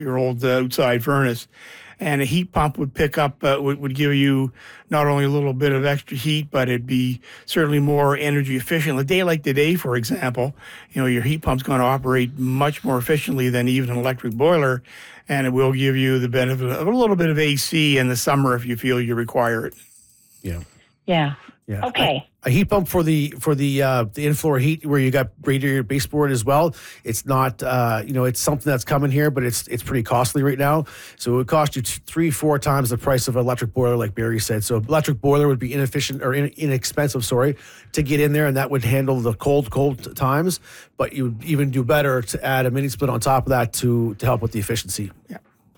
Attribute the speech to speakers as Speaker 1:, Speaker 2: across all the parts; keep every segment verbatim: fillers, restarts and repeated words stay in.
Speaker 1: your old uh, outside furnace. And a heat pump would pick up, uh, would, would give you not only a little bit of extra heat, but it'd be certainly more energy efficient. A day like today, for example, you know, your heat pump's going to operate much more efficiently than even an electric boiler, and it will give you the benefit of a little bit of A C in the summer if you feel you require it.
Speaker 2: Yeah.
Speaker 3: Yeah.
Speaker 2: Yeah.
Speaker 3: Okay.
Speaker 2: A, a heat pump for the for the uh, the in-floor heat where you got radiator baseboard as well. It's not uh, you know it's something that's coming here, but it's it's pretty costly right now. So it would cost you t- three four times the price of an electric boiler, like Barry said. So electric boiler would be inefficient or in, inexpensive, sorry, to get in there, and that would handle the cold cold times. But you would even do better to add a mini split on top of that to to help with the efficiency.
Speaker 1: Yeah.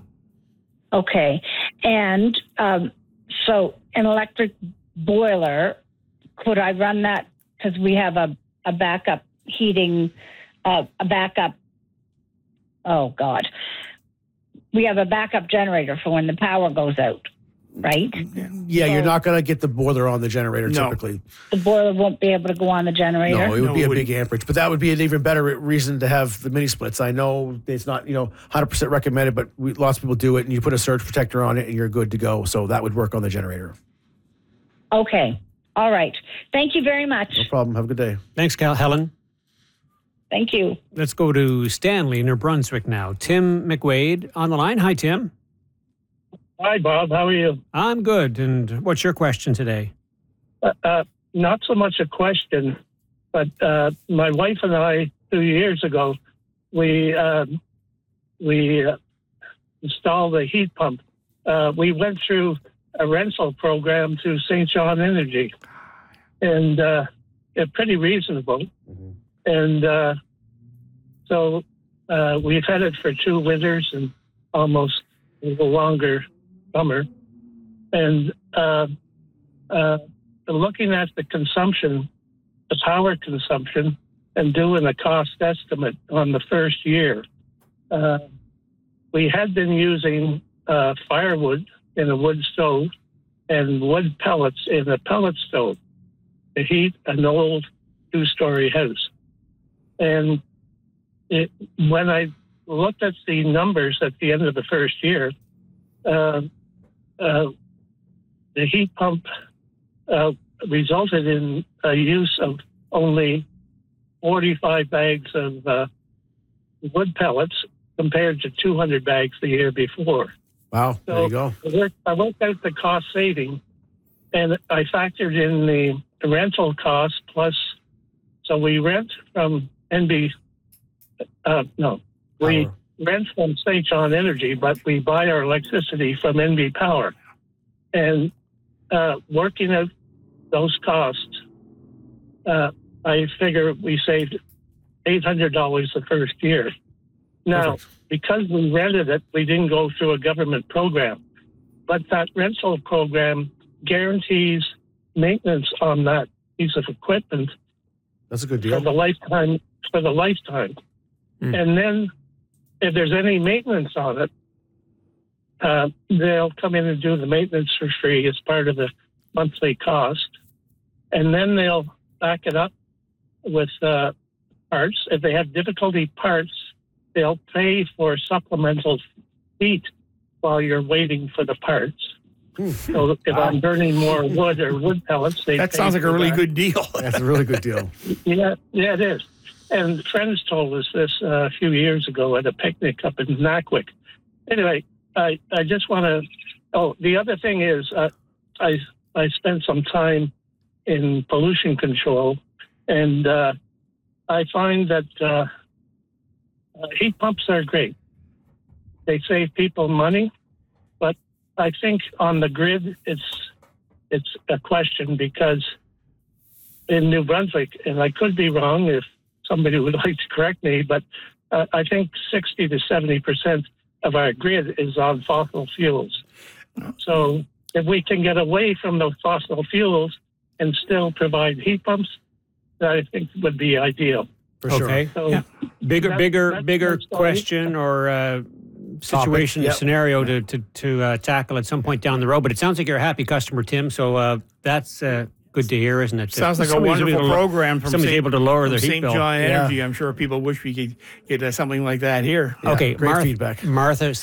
Speaker 3: Okay. And um, so an electric boiler, could I run that? Because we have a, a backup heating, uh, a backup, oh God. We have a backup generator for when the power goes out, right?
Speaker 2: Yeah, yeah so you're not going to get the boiler on the generator
Speaker 1: no.
Speaker 2: typically.
Speaker 3: The boiler won't be able to go on the generator?
Speaker 2: No, it would
Speaker 1: no,
Speaker 2: be
Speaker 1: it
Speaker 2: a
Speaker 1: wouldn't.
Speaker 2: big amperage, but that would be an even better reason to have the mini splits. I know it's not, you know, one hundred percent recommended, but we, lots of people do it, and you put a surge protector on it and you're good to go. So that would work on the generator.
Speaker 3: Okay. All right. Thank you very much.
Speaker 2: No problem. Have a good day.
Speaker 4: Thanks, Cal Helen.
Speaker 3: Thank you.
Speaker 4: Let's go to Stanley, New Brunswick now. Tim McWade on the line. Hi, Tim.
Speaker 5: Hi, Bob. How are you?
Speaker 4: I'm good. And what's your question today?
Speaker 5: Uh, uh, not so much a question, but uh, my wife and I, two years ago, we uh, we uh, installed a heat pump. Uh, we went through a rental program through Saint John Energy, and uh, it's pretty reasonable. Mm-hmm. And uh, so uh, we've had it for two winters and almost a little longer summer. And uh, uh, looking at the consumption, the power consumption, and doing a cost estimate on the first year, uh, we had been using uh, firewood in a wood stove and wood pellets in a pellet stove to heat an old two-story house. And it, when I looked at the numbers at the end of the first year, uh, uh, the heat pump uh, resulted in a use of only forty-five bags of uh, wood pellets compared to two hundred bags the year before.
Speaker 2: Wow,
Speaker 5: so
Speaker 2: there you go.
Speaker 5: I worked, I worked out the cost saving, and I factored in the rental cost plus. So we rent from N B, uh, no, we
Speaker 2: Power.
Speaker 5: rent from Saint John Energy, but we buy our electricity from N B Power. And uh, working out those costs, uh, I figure we saved eight hundred dollars the first year. Now, Perfect. Because we rented it, we didn't go through a government program. But that rental program guarantees maintenance on that piece of equipment.
Speaker 2: That's a good deal.
Speaker 5: For the lifetime. For the lifetime. Mm. And then if there's any maintenance on it, uh, they'll come in and do the maintenance for free as part of the monthly cost. And then they'll back it up with uh, parts. If they have difficulty parts, they'll pay for supplemental heat while you're waiting for the parts. So if I'm burning more wood or wood pellets, they
Speaker 1: that
Speaker 5: pay
Speaker 1: sounds like a really
Speaker 5: that.
Speaker 1: good deal.
Speaker 2: That's a really good deal.
Speaker 5: Yeah, yeah, it is. And friends told us this uh, a few years ago at a picnic up in Nackwick. Anyway, I I just want to. Oh, the other thing is, uh, I I spent some time in pollution control, and uh, I find that uh, uh, heat pumps are great. They save people money, but I think on the grid, it's it's a question because in New Brunswick, and I could be wrong if somebody would like to correct me, but uh, I think sixty to seventy percent of our grid is on fossil fuels. So if we can get away from those fossil fuels and still provide heat pumps, that I think would be ideal.
Speaker 2: For sure.
Speaker 4: Okay.
Speaker 5: So
Speaker 4: yeah. Bigger,
Speaker 5: that-
Speaker 4: bigger,
Speaker 5: that's
Speaker 4: bigger
Speaker 5: my story.
Speaker 4: question or uh, situation,
Speaker 2: Topic, yep.
Speaker 4: scenario to to, to uh, tackle at some point down the road. But it sounds like you're a happy customer, Tim. So uh, that's uh, good to hear, isn't it?
Speaker 1: Sounds like a
Speaker 4: Somebody's
Speaker 1: wonderful
Speaker 4: able to-
Speaker 1: program from
Speaker 4: Somebody's
Speaker 1: Saint
Speaker 4: able to lower
Speaker 1: from
Speaker 4: their heat
Speaker 1: Saint
Speaker 4: bill.
Speaker 1: John
Speaker 2: Yeah.
Speaker 1: Energy. I'm sure people wish we could get uh, something like that here.
Speaker 4: Okay,
Speaker 2: great
Speaker 4: Martha,
Speaker 2: feedback.
Speaker 4: Martha,